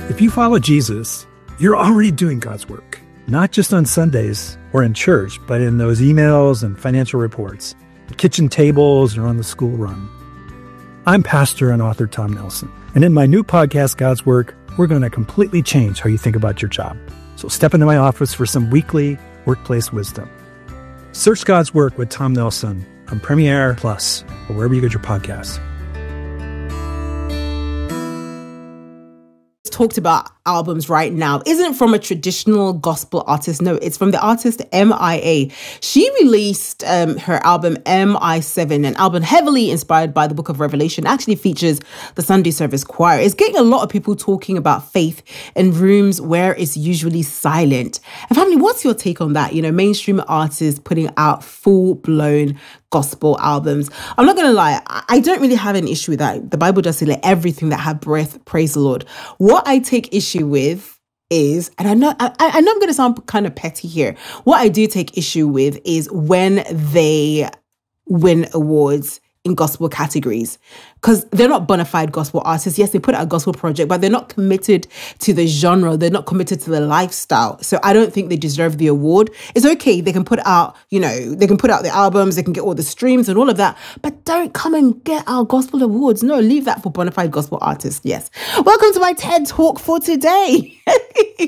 If you follow Jesus, you're already doing God's work, not just on Sundays or in church, but in those emails and financial reports, the kitchen tables, or on the school run. I'm pastor and author Tom Nelson, and in my new podcast, God's Work, we're going to completely change how you think about your job. So step into my office for some weekly workplace wisdom. Search God's Work with Tom Nelson on Premiere Plus or wherever you get your podcasts. Talked about albums right now isn't from a traditional gospel artist. No, it's from the artist MIA. She released her album MI7, an album heavily inspired by the book of Revelation. Actually features the Sunday service choir. It's getting a lot of people talking about faith in rooms where it's usually silent. And family, what's your take on that? You know, mainstream artists putting out full-blown gospel albums. I'm not going to lie, I don't really have an issue with that. The Bible does say, let everything that have breath praise the Lord. What I take issue with is, and I know I'm going to sound kind of petty here. What I do take issue with is when they win awards in gospel categories, because they're not bona fide gospel artists. Yes, they put out a gospel project, but they're not committed to the genre. They're not committed to the lifestyle. So I don't think they deserve the award. It's okay. They can put out, they can put out the albums, they can get all the streams and all of that, but don't come and get our gospel awards. No, leave that for bona fide gospel artists. Yes. Welcome to my TED Talk for today.